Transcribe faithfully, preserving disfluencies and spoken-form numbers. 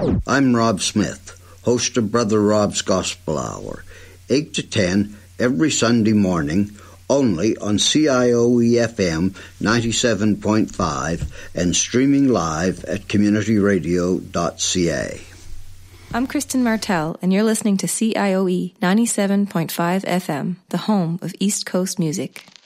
I'm Rob Smith, host of Brother Rob's Gospel Hour, eight to ten every Sunday morning, only on C I O E F M ninety-seven point five and streaming live at community radio dot c a. I'm Kristen Martell, and you're listening to C I O E ninety-seven point five F M, the home of East Coast music.